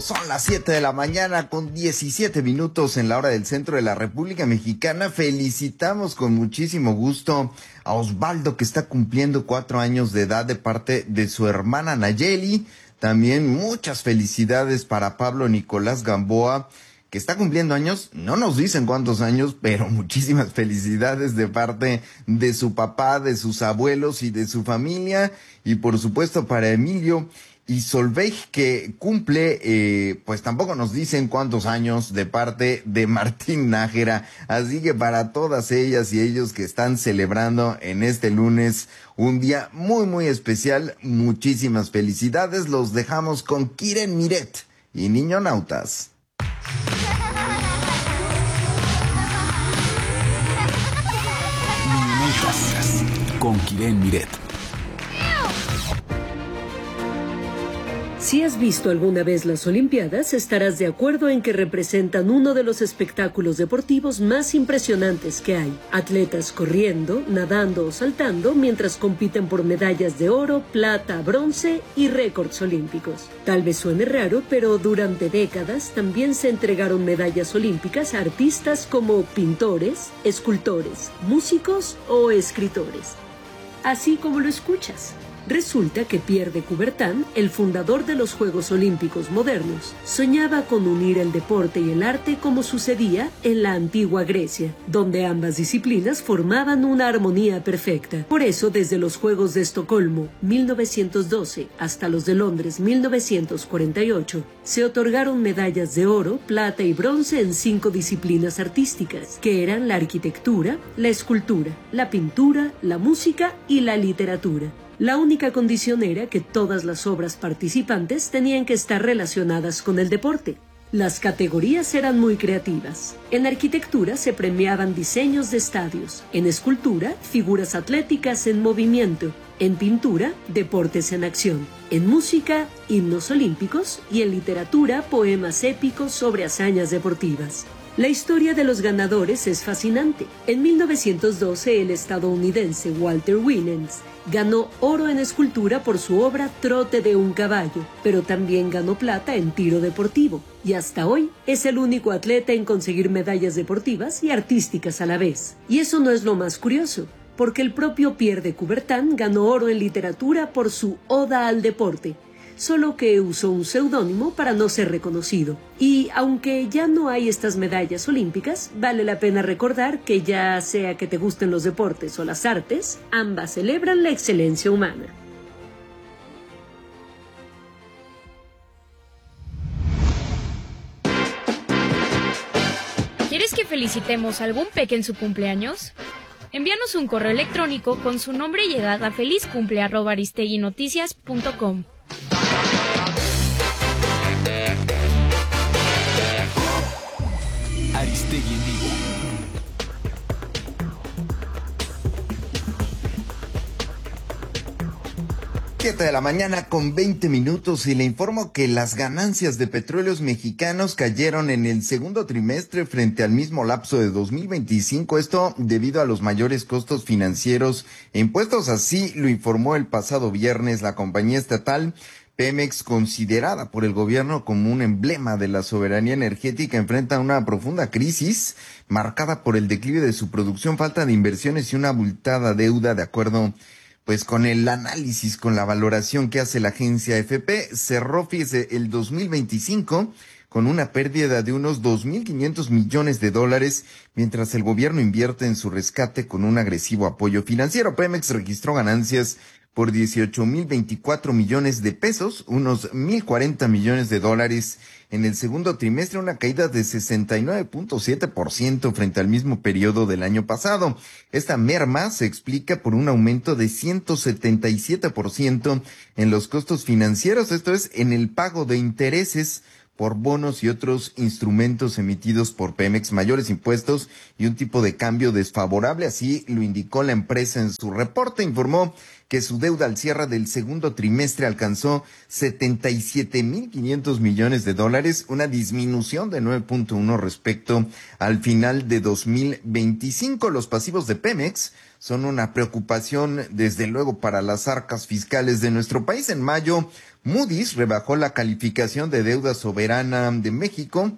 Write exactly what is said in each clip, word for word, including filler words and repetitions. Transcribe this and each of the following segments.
Son las siete de la mañana con diecisiete minutos en la hora del centro de la República Mexicana. Felicitamos con muchísimo gusto a Osvaldo, que está cumpliendo cuatro años de edad de parte de su hermana Nayeli. También muchas felicidades para Pablo Nicolás Gamboa, que está cumpliendo años. No nos dicen cuántos años, pero muchísimas felicidades de parte de su papá, de sus abuelos y de su familia. Y por supuesto para Emilio y Solveig, que cumple, eh, pues tampoco nos dicen cuántos años, de parte de Martín Nájera. Así que para todas ellas y ellos que están celebrando en este lunes un día muy muy especial, muchísimas felicidades. Los dejamos con Kiren Miret y Niño Nautas. Niño Nautas con Kiren Miret. Si has visto alguna vez las Olimpiadas, estarás de acuerdo en que representan uno de los espectáculos deportivos más impresionantes que hay. Atletas corriendo, nadando o saltando mientras compiten por medallas de oro, plata, bronce y récords olímpicos. Tal vez suene raro, pero durante décadas también se entregaron medallas olímpicas a artistas como pintores, escultores, músicos o escritores. Así como lo escuchas. Resulta que Pierre de Coubertin, el fundador de los Juegos Olímpicos modernos, soñaba con unir el deporte y el arte como sucedía en la antigua Grecia, donde ambas disciplinas formaban una armonía perfecta. Por eso, desde los Juegos de Estocolmo, mil novecientos doce, hasta los de Londres, mil novecientos cuarenta y ocho, se otorgaron medallas de oro, plata y bronce en cinco disciplinas artísticas, que eran la arquitectura, la escultura, la pintura, la música y la literatura. La única condición era que todas las obras participantes tenían que estar relacionadas con el deporte. Las categorías eran muy creativas. En arquitectura se premiaban diseños de estadios, en escultura, figuras atléticas en movimiento, en pintura, deportes en acción, en música, himnos olímpicos y en literatura, poemas épicos sobre hazañas deportivas. La historia de los ganadores es fascinante. En mil novecientos doce, el estadounidense Walter Winans ganó oro en escultura por su obra Trote de un caballo, pero también ganó plata en tiro deportivo, y hasta hoy es el único atleta en conseguir medallas deportivas y artísticas a la vez. Y eso no es lo más curioso, porque el propio Pierre de Coubertin ganó oro en literatura por su Oda al deporte, solo que usó un seudónimo para no ser reconocido. Y aunque ya no hay estas medallas olímpicas, vale la pena recordar que ya sea que te gusten los deportes o las artes, ambas celebran la excelencia humana. ¿Quieres que felicitemos a algún peque en su cumpleaños? Envíanos un correo electrónico con su nombre y edad a felizcumple arroba aristeguinoticias punto com. Aristegui en vivo. siete de la mañana con veinte minutos y le informo que las ganancias de Petróleos Mexicanos cayeron en el segundo trimestre frente al mismo lapso de dos mil veinticinco, esto debido a los mayores costos financieros e impuestos. Así lo informó el pasado viernes la compañía estatal Pemex, considerada por el gobierno como un emblema de la soberanía energética. Enfrenta una profunda crisis marcada por el declive de su producción, falta de inversiones y una abultada deuda. De acuerdo pues con el análisis, con la valoración que hace la agencia A F P, cerró, fíjese, el dos mil veinticinco con una pérdida de unos dos mil quinientos millones de dólares, mientras el gobierno invierte en su rescate con un agresivo apoyo financiero. Pemex registró ganancias por dieciocho mil veinticuatro millones de pesos, unos mil cuarenta millones de dólares en el segundo trimestre, una caída de sesenta y nueve punto siete por ciento frente al mismo periodo del año pasado. Esta merma se explica por un aumento de ciento setenta y siete por ciento en los costos financieros, esto es, en el pago de intereses por bonos y otros instrumentos emitidos por Pemex, mayores impuestos y un tipo de cambio desfavorable. Así lo indicó la empresa en su reporte. Informó que su deuda al cierre del segundo trimestre alcanzó setenta y siete mil quinientos millones de dólares, una disminución de nueve punto uno respecto al final de dos mil veinticinco. Los pasivos de Pemex son una preocupación, desde luego, para las arcas fiscales de nuestro país. En mayo, Moody's rebajó la calificación de deuda soberana de México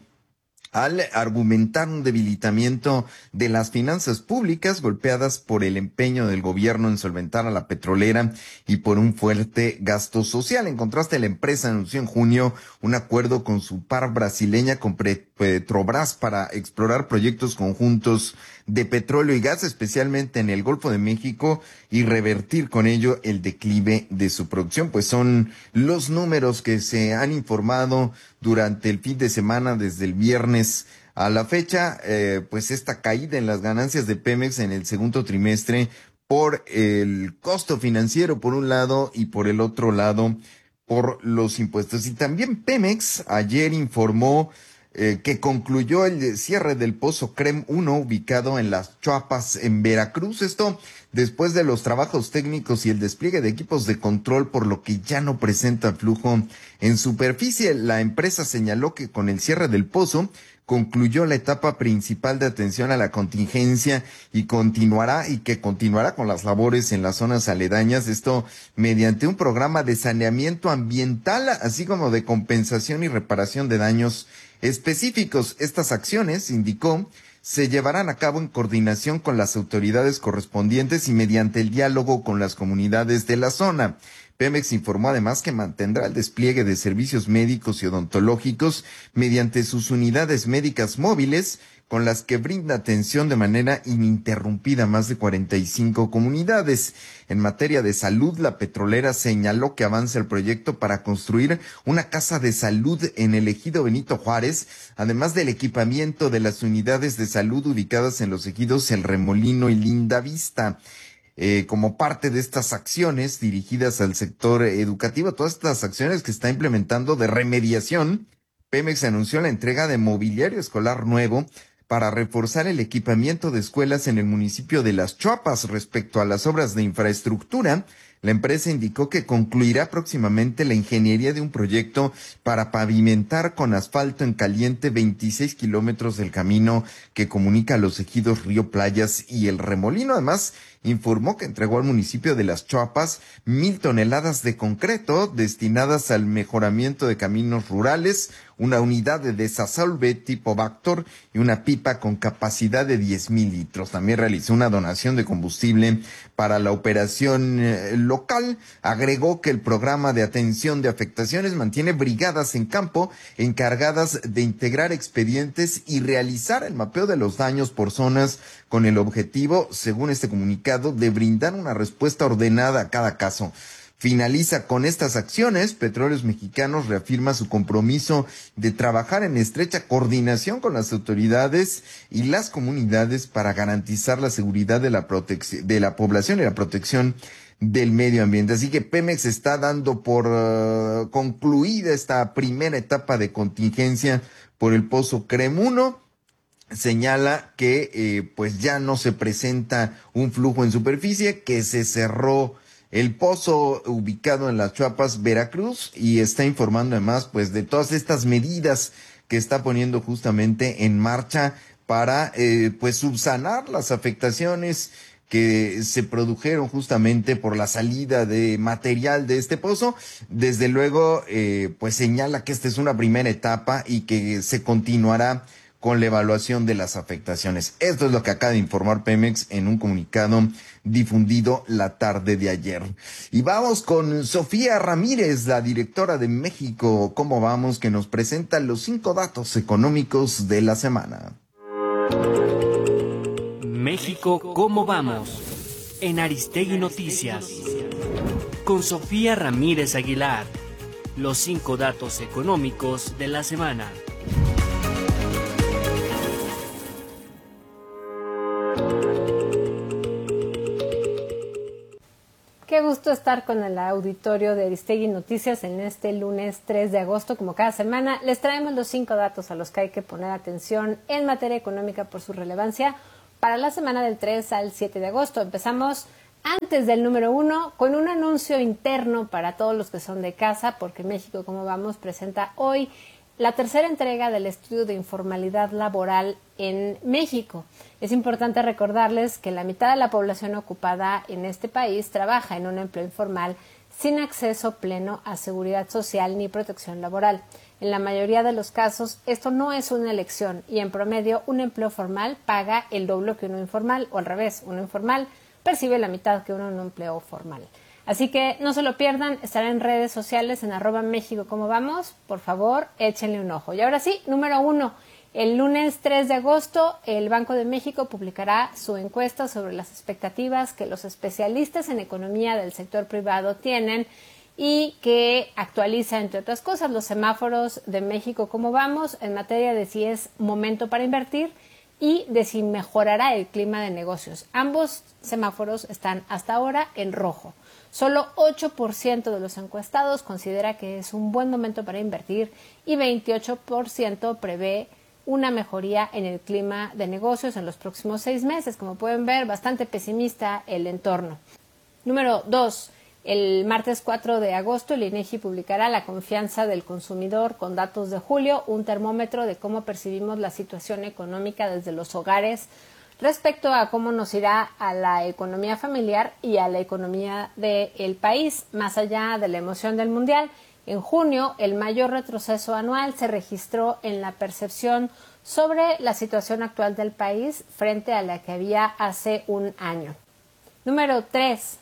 al argumentar un debilitamiento de las finanzas públicas golpeadas por el empeño del gobierno en solventar a la petrolera y por un fuerte gasto social. En contraste, la empresa anunció en junio un acuerdo con su par brasileña, con Petrobras, para explorar proyectos conjuntos de petróleo y gas, especialmente en el Golfo de México, y revertir con ello el declive de su producción. Pues son los números que se han informado durante el fin de semana, desde el viernes a la fecha. Eh, pues esta caída en las ganancias de Pemex en el segundo trimestre por el costo financiero por un lado y por el otro lado por los impuestos. Y también Pemex ayer informó Eh, que concluyó el cierre del pozo CREM uno ubicado en Las Chuapas, en Veracruz. Esto después de los trabajos técnicos y el despliegue de equipos de control, por lo que ya no presenta flujo en superficie. La empresa señaló que con el cierre del pozo concluyó la etapa principal de atención a la contingencia y continuará y que continuará con las labores en las zonas aledañas, esto mediante un programa de saneamiento ambiental, así como de compensación y reparación de daños específicos. Estas acciones, indicó, se llevarán a cabo en coordinación con las autoridades correspondientes y mediante el diálogo con las comunidades de la zona. Pemex informó además que mantendrá el despliegue de servicios médicos y odontológicos mediante sus unidades médicas móviles, con las que brinda atención de manera ininterrumpida a más de cuarenta y cinco comunidades. En materia de salud, la petrolera señaló que avanza el proyecto para construir una casa de salud en el ejido Benito Juárez, además del equipamiento de las unidades de salud ubicadas en los ejidos El Remolino y Lindavista. Eh, como parte de estas acciones dirigidas al sector educativo, todas estas acciones que está implementando de remediación, Pemex anunció la entrega de mobiliario escolar nuevo para reforzar el equipamiento de escuelas en el municipio de Las Chuapas. Respecto a las obras de infraestructura, la empresa indicó que concluirá próximamente la ingeniería de un proyecto para pavimentar con asfalto en caliente veintiséis kilómetros del camino que comunica los ejidos Río Playas y El Remolino. Además, informó que entregó al municipio de Las Chuapas mil toneladas de concreto destinadas al mejoramiento de caminos rurales, una unidad de desasolve tipo Vactor y una pipa con capacidad de diez mil litros. También realizó una donación de combustible para la operación eh, local. Agregó que el programa de atención de afectaciones mantiene brigadas en campo encargadas de integrar expedientes y realizar el mapeo de los daños por zonas, con el objetivo, según este comunicado, de brindar una respuesta ordenada a cada caso. Finaliza con estas acciones. Petróleos Mexicanos reafirma su compromiso de trabajar en estrecha coordinación con las autoridades y las comunidades para garantizar la seguridad de la protección de la población y la protección del medio ambiente. Así que Pemex está dando por uh, concluida esta primera etapa de contingencia por el pozo CREM uno. Señala que eh, pues ya no se presenta un flujo en superficie, que se cerró el pozo ubicado en Las Chuapas, Veracruz, y está informando además pues de todas estas medidas que está poniendo justamente en marcha para eh, pues subsanar las afectaciones que se produjeron justamente por la salida de material de este pozo. Desde luego eh, pues señala que esta es una primera etapa y que se continuará con la evaluación de las afectaciones. Esto es lo que acaba de informar Pemex en un comunicado difundido la tarde de ayer. Y vamos con Sofía Ramírez, la directora de México ¿Cómo vamos?, que nos presenta los cinco datos económicos de la semana. México ¿Cómo vamos? En Aristegui Noticias. Con Sofía Ramírez Aguilar. Los cinco datos económicos de la semana. Qué gusto estar con el auditorio de Aristegui Noticias en este lunes tres de agosto. Como cada semana, les traemos los cinco datos a los que hay que poner atención en materia económica por su relevancia para la semana del tres al siete de agosto. Empezamos antes del número uno con un anuncio interno para todos los que son de casa, porque México ¿Cómo vamos? Presenta hoy la tercera entrega del estudio de informalidad laboral en México. Es importante recordarles que la mitad de la población ocupada en este país trabaja en un empleo informal sin acceso pleno a seguridad social ni protección laboral. En la mayoría de los casos, esto no es una elección y en promedio un empleo formal paga el doble que uno informal o al revés, uno informal percibe la mitad que uno en un empleo formal. Así que no se lo pierdan, estará en redes sociales en arroba México como vamos, por favor échenle un ojo. Y ahora sí, número uno, el lunes tres de agosto el Banco de México publicará su encuesta sobre las expectativas que los especialistas en economía del sector privado tienen y que actualiza, entre otras cosas, los semáforos de México como vamos en materia de si es momento para invertir y de si mejorará el clima de negocios. Ambos semáforos están hasta ahora en rojo. Solo ocho por ciento de los encuestados considera que es un buen momento para invertir y veintiocho por ciento prevé una mejoría en el clima de negocios en los próximos seis meses. Como pueden ver, bastante pesimista el entorno. Número dos. El martes cuatro de agosto, el INEGI publicará la confianza del consumidor con datos de julio, un termómetro de cómo percibimos la situación económica desde los hogares respecto a cómo nos irá a la economía familiar y a la economía del país, más allá de la emoción del mundial. En junio, el mayor retroceso anual se registró en la percepción sobre la situación actual del país frente a la que había hace un año. Número tres.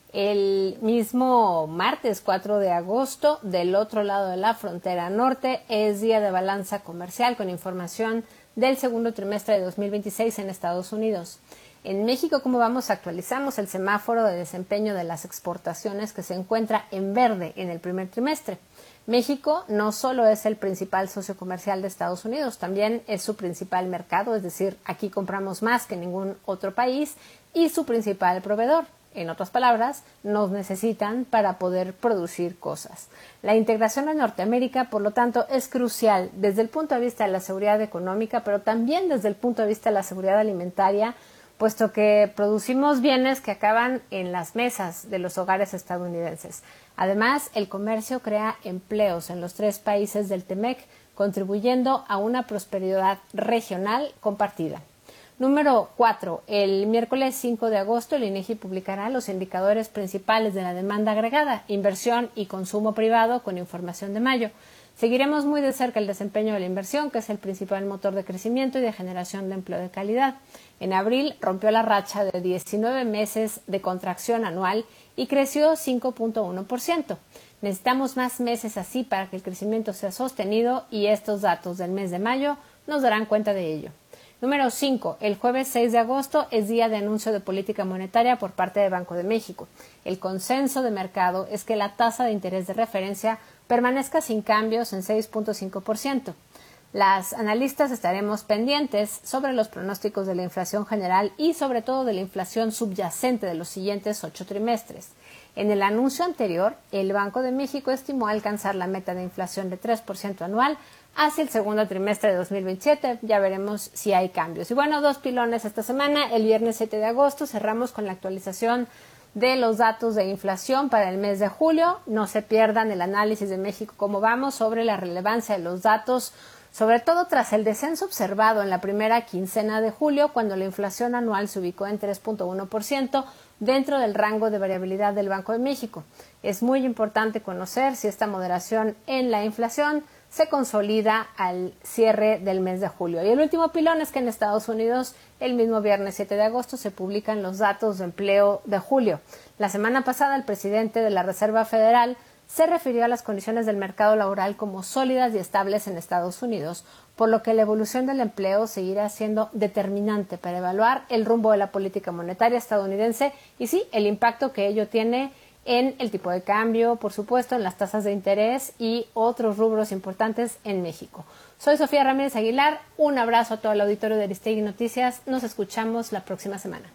El mismo martes cuatro de agosto, del otro lado de la frontera norte, es día de balanza comercial con información del segundo trimestre de dos mil veintiséis en Estados Unidos. En México, como vamos, actualizamos el semáforo de desempeño de las exportaciones que se encuentra en verde en el primer trimestre. México no solo es el principal socio comercial de Estados Unidos, también es su principal mercado, es decir, aquí compramos más que ningún otro país, y su principal proveedor. En otras palabras, nos necesitan para poder producir cosas. La integración en Norteamérica, por lo tanto, es crucial desde el punto de vista de la seguridad económica, pero también desde el punto de vista de la seguridad alimentaria, puesto que producimos bienes que acaban en las mesas de los hogares estadounidenses. Además, el comercio crea empleos en los tres países del TEMEC, contribuyendo a una prosperidad regional compartida. Número cuatro. El miércoles cinco de agosto, el INEGI publicará los indicadores principales de la demanda agregada, inversión y consumo privado con información de mayo. Seguiremos muy de cerca el desempeño de la inversión, que es el principal motor de crecimiento y de generación de empleo de calidad. En abril rompió la racha de diecinueve meses de contracción anual y creció cinco punto uno por ciento. Necesitamos más meses así para que el crecimiento sea sostenido y estos datos del mes de mayo nos darán cuenta de ello. Número cinco. El jueves seis de agosto es día de anuncio de política monetaria por parte del Banco de México. El consenso de mercado es que la tasa de interés de referencia permanezca sin cambios en seis punto cinco por ciento. Las analistas estaremos pendientes sobre los pronósticos de la inflación general y sobre todo de la inflación subyacente de los siguientes ocho trimestres. En el anuncio anterior, el Banco de México estimó alcanzar la meta de inflación de tres por ciento anual hacia el segundo trimestre de dos mil veintisiete. Ya veremos si hay cambios. Y bueno, dos pilones esta semana. El viernes siete de agosto cerramos con la actualización de los datos de inflación para el mes de julio. No se pierdan el análisis de México cómo vamos sobre la relevancia de los datos, sobre todo tras el descenso observado en la primera quincena de julio, cuando la inflación anual se ubicó en tres punto uno por ciento dentro del rango de variabilidad del Banco de México. Es muy importante conocer si esta moderación en la inflación se consolida al cierre del mes de julio. Y el último pilón es que en Estados Unidos, el mismo viernes siete de agosto, se publican los datos de empleo de julio. La semana pasada, el presidente de la Reserva Federal se refirió a las condiciones del mercado laboral como sólidas y estables en Estados Unidos, por lo que la evolución del empleo seguirá siendo determinante para evaluar el rumbo de la política monetaria estadounidense y sí, el impacto que ello tiene en el tipo de cambio, por supuesto, en las tasas de interés y otros rubros importantes en México. Soy Sofía Ramírez Aguilar, un abrazo a todo el auditorio de Aristegui Noticias, nos escuchamos la próxima semana.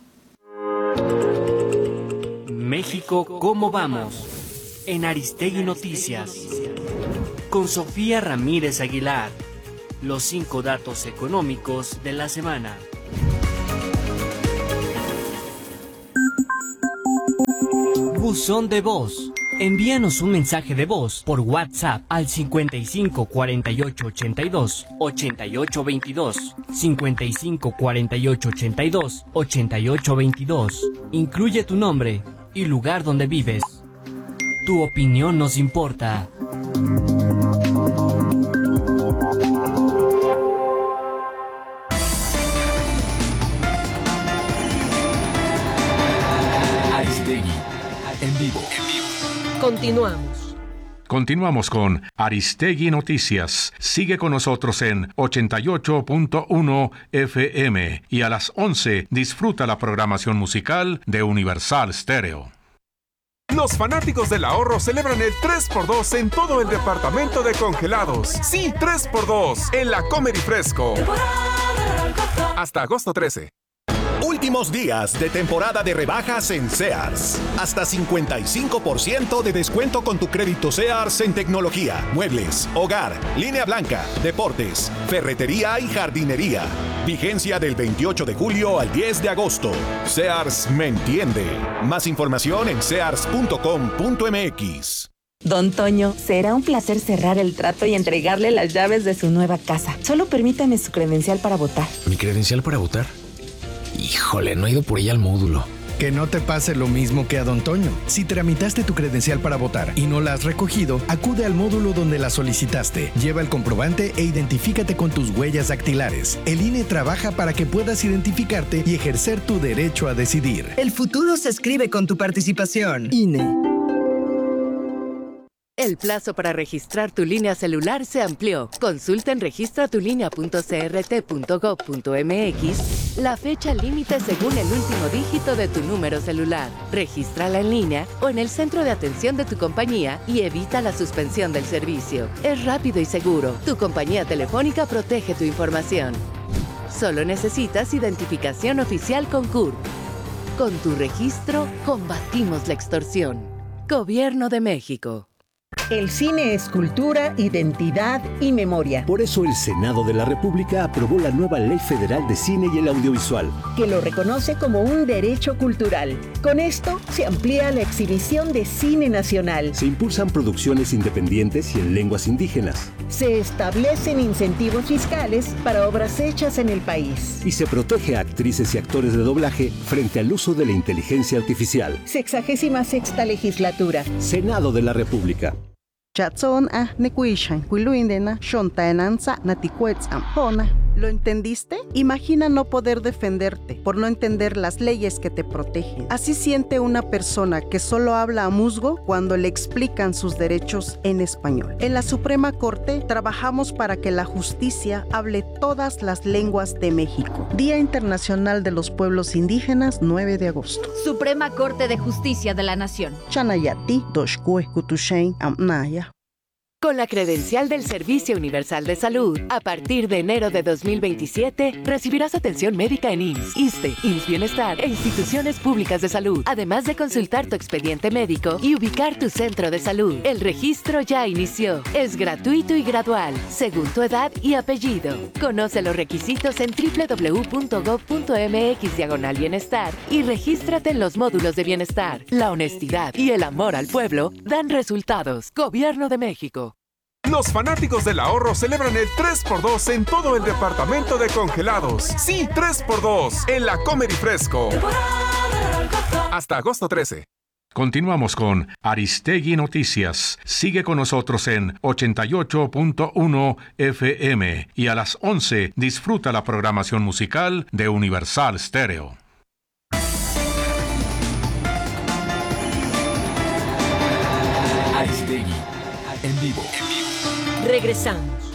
México, ¿cómo vamos? En Aristegui Noticias, con Sofía Ramírez Aguilar, los cinco datos económicos de la semana. Buzón de voz, Envíanos un mensaje de voz por WhatsApp al cincuenta y cinco cuarenta y ocho ochenta y dos ochenta y ocho veintidós, cincuenta y cinco cuarenta y ocho ochenta y dos ochenta y ocho veintidós. Incluye tu nombre y lugar donde vives. Tu opinión nos importa. Aristegui, en vivo. Continuamos. Continuamos con Aristegui Noticias. Sigue con nosotros en ochenta y ocho punto uno F M y a las once disfruta la programación musical de Universal Stereo. Los fanáticos del ahorro celebran el tres por dos en todo el departamento de congelados. Sí, tres por dos en la Comer y Fresco. Hasta agosto trece. Últimos días de temporada de rebajas en Sears. Hasta cincuenta y cinco por ciento de descuento con tu crédito Sears en tecnología, muebles, hogar, línea blanca, deportes, ferretería y jardinería. Vigencia del veintiocho de julio al diez de agosto. Sears me entiende. Más información en sears punto com punto m x. Don Toño, será un placer cerrar el trato y entregarle las llaves de su nueva casa. Solo permítame su credencial para votar. ¿Mi credencial para votar? Híjole, no he ido por ella al módulo. Que no te pase lo mismo que a Don Toño. Si tramitaste tu credencial para votar y no la has recogido, acude al módulo donde la solicitaste. Lleva el comprobante e identifícate con tus huellas dactilares. El I N E trabaja para que puedas identificarte y ejercer tu derecho a decidir. El futuro se escribe con tu participación. I N E. El plazo para registrar tu línea celular se amplió. Consulta en registra tu línea punto c r t punto gov punto m x la fecha límite según el último dígito de tu número celular. Regístrala en línea o en el centro de atención de tu compañía y evita la suspensión del servicio. Es rápido y seguro. Tu compañía telefónica protege tu información. Solo necesitas identificación oficial con C U R P. Con tu registro, combatimos la extorsión. Gobierno de México. El cine es cultura, identidad y memoria. Por eso el Senado de la República aprobó la nueva Ley Federal de Cine y el Audiovisual, que lo reconoce como un derecho cultural. Con esto se amplía la exhibición de cine nacional. Se impulsan producciones independientes y en lenguas indígenas. Se establecen incentivos fiscales para obras hechas en el país. Y se protege a actrices y actores de doblaje frente al uso de la inteligencia artificial. Sexagésima sexta legislatura. Senado de la República. ¿Lo entendiste? Imagina no poder defenderte por no entender las leyes que te protegen. Así siente una persona que solo habla a musgo cuando le explican sus derechos en español. En la Suprema Corte trabajamos para que la justicia hable todas las lenguas de México. Día Internacional de los Pueblos Indígenas, nueve de agosto. Suprema Corte de Justicia de la Nación. Chanayati, Doshkue, Kutushain, Amnaya. Con la credencial del Servicio Universal de Salud, a partir de enero de dos mil veintisiete, recibirás atención médica en I M S S, ISSSTE, I M S S Bienestar e instituciones públicas de salud, además de consultar tu expediente médico y ubicar tu centro de salud. El registro ya inició. Es gratuito y gradual, según tu edad y apellido. Conoce los requisitos en doble u doble u doble u punto gov punto m x diagonal bienestar y regístrate en los módulos de bienestar. La honestidad y el amor al pueblo dan resultados. Gobierno de México. Los fanáticos del ahorro celebran el tres por dos en todo el departamento de congelados. Sí, tres por dos en la Comer y Fresco. Hasta agosto trece. Continuamos con Aristegui Noticias. Sigue con nosotros en ochenta y ocho punto uno F M y a las once disfruta la programación musical de Universal Stereo. Aristegui, en vivo. Regresamos.